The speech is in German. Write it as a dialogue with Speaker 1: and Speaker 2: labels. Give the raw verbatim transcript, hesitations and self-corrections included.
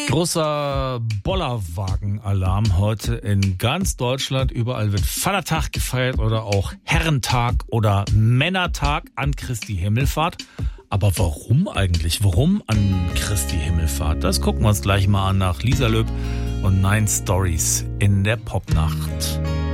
Speaker 1: Großer Bollerwagen-Alarm heute in ganz Deutschland. Überall wird Vatertag gefeiert oder auch Herrentag oder Männertag an Christi Himmelfahrt. Aber warum eigentlich? Warum an Christi Himmelfahrt? Das gucken wir uns gleich mal an nach Lisa Löb und Nine Stories in der Popnacht.